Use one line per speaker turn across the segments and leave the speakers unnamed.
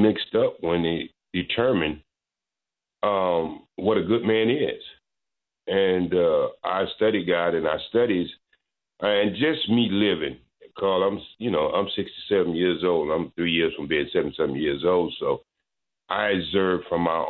mixed up when they determine what a good man is. And I study God and I studies, and just me living, Carl, I'm 67 years old. I'm 3 years from being 77 years old. So I observe from my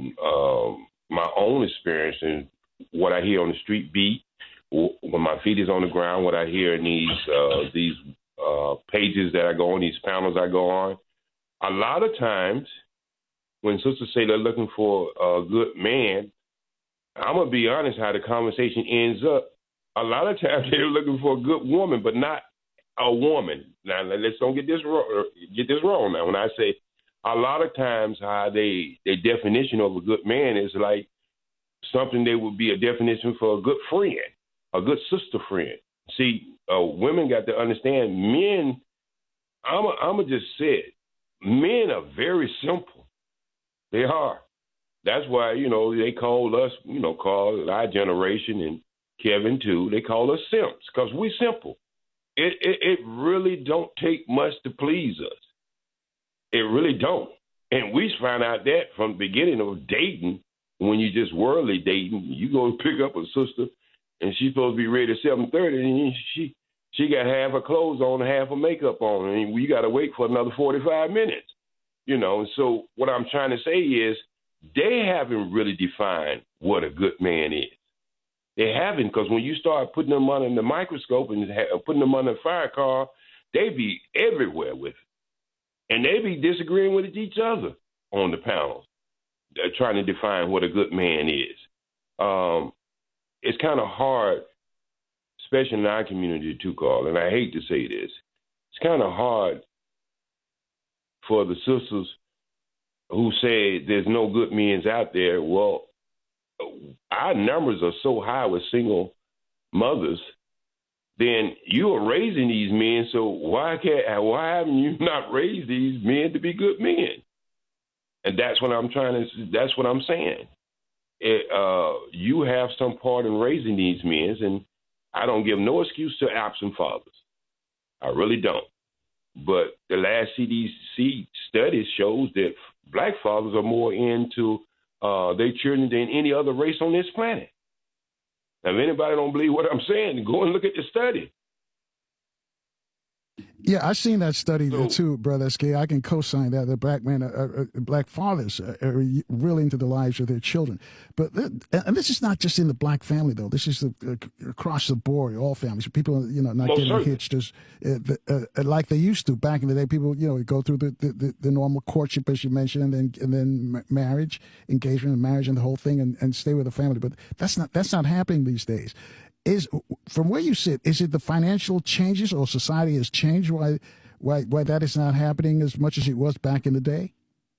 own experience and what I hear on the street beat, when my feet is on the ground, what I hear in these pages that I go on, these panels I go on. A lot of times when sisters say they're looking for a good man, I'm going to be honest how the conversation ends up. A lot of times they're looking for a good woman, but not a woman. Now, let's don't get this wrong. Now, when I say a lot of times how their definition of a good man is like something that would be a definition for a good friend, a good sister friend. See, women got to understand men, I'm going to just say it, men are very simple. They are. That's why, they call us, call our generation and Kevin too, they call us simps because we simple. It really don't take much to please us. It really don't. And we find out that from the beginning of dating, when you just worldly dating, you go pick up a sister and she's supposed to be ready at 7:30 and she got half her clothes on, half her makeup on, and we got to wait for another 45 minutes. And so what I'm trying to say is they haven't really defined what a good man is. They haven't, because when you start putting them under the microscope and putting them under a fire car, they be everywhere with it. And they be disagreeing with each other on the panels. They're trying to define what a good man is. It's kind of hard, especially in our community too, Carl, and I hate to say this. It's kind of hard for the sisters who say there's no good men out there. Well, our numbers are so high with single mothers, then you are raising these men, so why haven't you not raised these men to be good men? And that's what I'm saying. You have some part in raising these men, and I don't give no excuse to absent fathers. I really don't. But the last CDC study shows that black fathers are more into their children than any other race on this planet. Now, if anybody don't believe what I'm saying, go and look at the study.
Yeah, I've seen that study too, Brother S.K. I can co-sign that. The black men, black fathers are really into the lives of their children. But and this is not just in the black family, though. This is across the board, all families. People, not
Most
getting
certainly
hitched as, like they used to back in the day. People, go through the normal courtship, as you mentioned, and then marriage, engagement, and marriage, and the whole thing, and stay with the family. But that's not happening these days. From where you sit, is it the financial changes or society has changed why that is not happening as much as it was back in the day?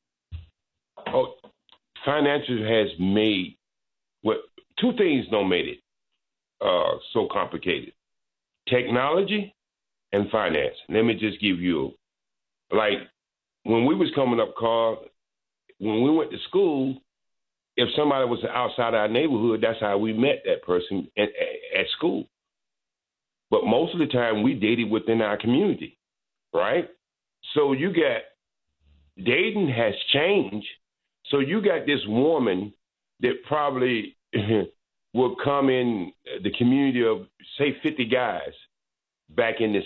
Oh, financial has made two things don't make it so complicated: technology and finance. Let me just give you, like when we was coming up, Carl, when we went to school. If somebody was outside our neighborhood, that's how we met that person at school. But most of the time, we dated within our community, right? So you got dating has changed. So you got this woman that probably would come in the community of, say, 50 guys back in the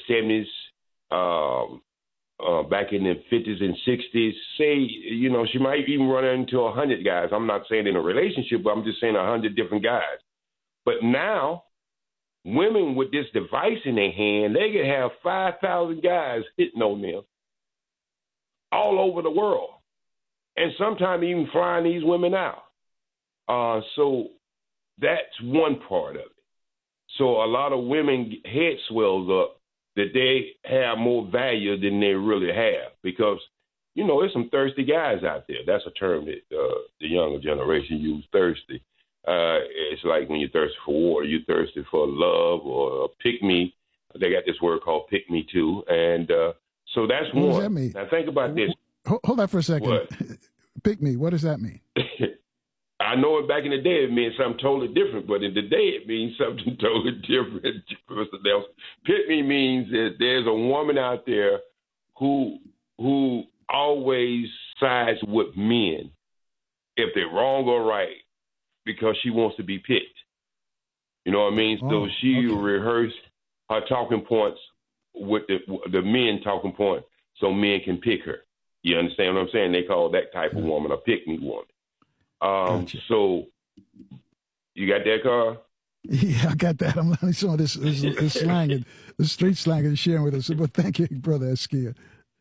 70s, back in the 50s and 60s, say, she might even run into 100 guys. I'm not saying in a relationship, but I'm just saying 100 different guys. But now, women with this device in their hand, they could have 5,000 guys hitting on them all over the world, and sometimes even flying these women out. So that's one part of it. So a lot of women head swells up that they have more value than they really have because, there's some thirsty guys out there. That's a term that the younger generation use, thirsty. It's like when you're thirsty for water, you're thirsty for love or a pick-me. They got this word called pick-me too. And so that's
what
one.
Does that mean?
Now think about this.
Hold on for a second.
What?
Pick-me, what does that mean?
I know it back in the day it meant something totally different, but in the day it means something totally different. Pick me means that there's a woman out there who always sides with men if they're wrong or right because she wants to be picked. You know what I mean? So she rehearsed her talking points with the men talking points so men can pick her. You understand what I'm saying? They call that type of woman a pick-me woman. Gotcha. So you got that, Carl?
Yeah, I got that. I'm learning some of this slang and the street slang and sharing with us. But thank you, Brother Askia.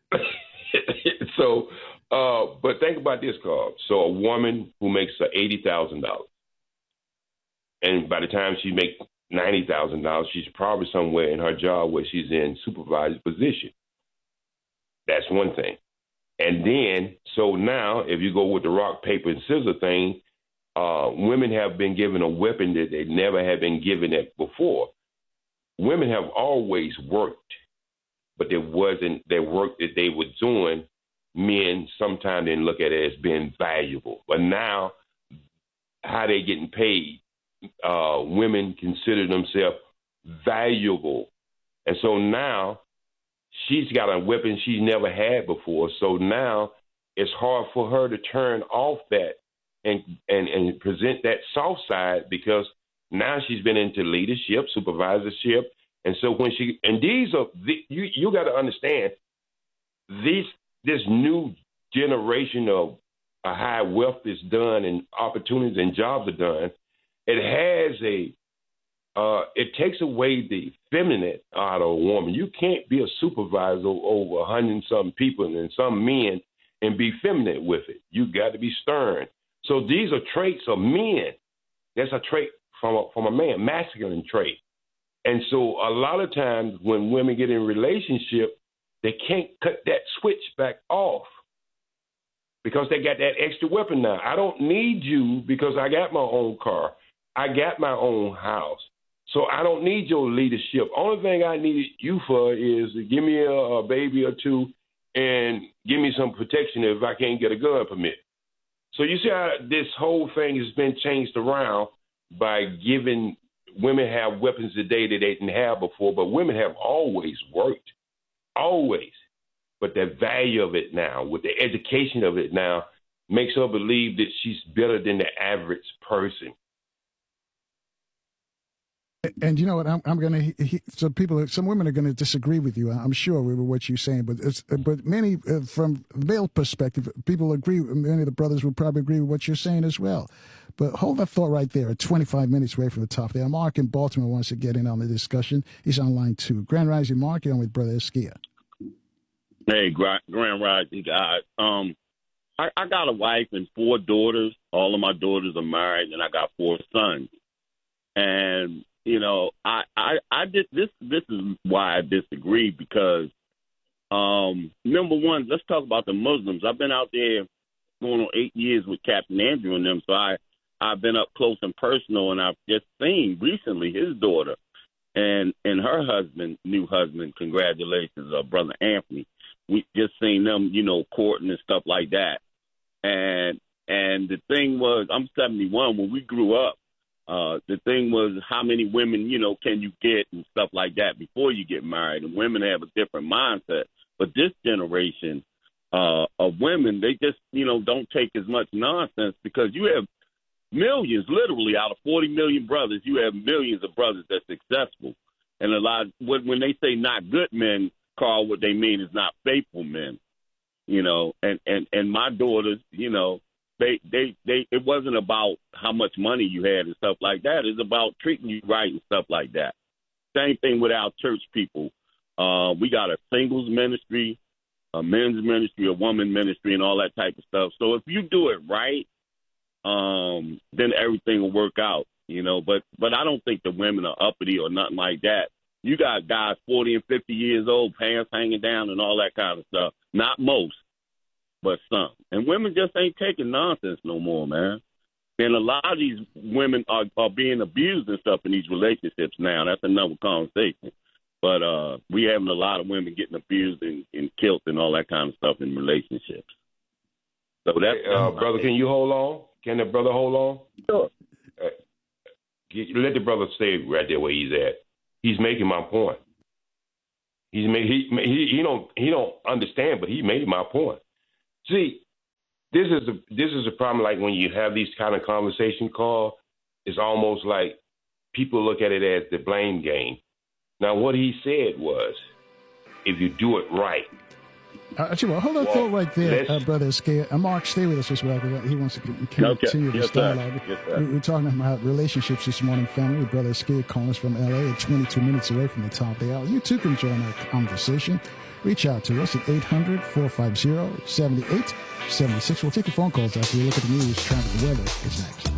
So, but think about this, Carl. So a woman who makes $80,000, and by the time she makes $90,000, she's probably somewhere in her job where she's in supervisor position. That's one thing. And then, so now, if you go with the rock, paper, and scissors thing, women have been given a weapon that they never have been given it before. Women have always worked, but there wasn't their work that they were doing. Men sometimes didn't look at it as being valuable. But now, how they getting paid, women consider themselves valuable. And so now, she's got a weapon she's never had before. So now it's hard for her to turn off that and present that soft side because now she's been into leadership, supervisorship. And so when you got to understand this new generation of how wealth is done and opportunities and jobs are done, it takes away the feminine out of a woman. You can't be a supervisor over 100-something people and some men and be feminine with it. You got to be stern. So these are traits of men. That's a trait from a man, masculine trait. And so a lot of times when women get in a relationship, they can't cut that switch back off because they got that extra weapon now. I don't need you because I got my own car. I got my own house. So I don't need your leadership. Only thing I need you for is to give me a baby or two and give me some protection if I can't get a gun permit. So you see how this whole thing has been changed around by giving women have weapons today that they didn't have before, but women have always worked, always. But the value of it now, with the education of it now, makes her believe that she's better than the average person.
And you know what? I'm going to. Some women are going to disagree with you. I'm sure with what you're saying, but many from male perspective, people agree. Many of the brothers will probably agree with what you're saying as well. But hold that thought right there. At 25 minutes away from the top there, Mark in Baltimore wants to get in on the discussion. He's on line 2. Grand Rising, Mark. You're on with Brother Askia.
Hey, Grand Rising, guys. I got a wife and 4 daughters. All of my daughters are married, and I got 4 sons. And you know, I did this. This is why I disagree because, number one, let's talk about the Muslims. I've been out there going on 8 years with Captain Andrew and them, so I've been up close and personal, and I've just seen recently his daughter and her husband, new husband. Congratulations, Brother Anthony. We just seen them, you know, courting and stuff like that. And the thing was, I'm 71. When we grew up, the thing was how many women, you know, can you get and stuff like that before you get married. And women have a different mindset. But this generation of women, they just, you know, don't take as much nonsense because you have millions, literally out of 40 million brothers, you have millions of brothers that's successful. And a lot, when they say not good men, Carl, what they mean is not faithful men, you know, and my daughters, you know, They it wasn't about how much money you had and stuff like that. It's about treating you right and stuff like that. Same thing with our church people. We got a singles ministry, a men's ministry, a woman ministry, and all that type of stuff. So if you do it right, then everything will work out, you know. But I don't think the women are uppity or nothing like that. You got guys 40 and 50 years old, pants hanging down and all that kind of stuff. Not most, but some. And women just ain't taking nonsense no more, man. And a lot of these women are being abused and stuff in these relationships now. That's another conversation. But we having a lot of women getting abused and killed and all that kind of stuff in relationships. So that's
brother, can you hold on? Can the brother hold on?
Sure.
Let the brother stay right there where he's at. He's making my point. He don't understand, but he made my point. See, this is a problem. Like when you have these kind of conversation calls, it's almost like people look at it as the blame game. Now, what he said was, if you do it right.
Hold on, thought right there, Brother Esquer. Mark, stay with us just right. He wants to continue this dialogue. We're talking about relationships this morning, family. Brother Esquer calling us from L.A. at 22 minutes away from the top of the hour. You too can join our conversation. Reach out to us at 800-450-7876. We'll take your phone calls after we look at the news, traffic, and weather. It's next.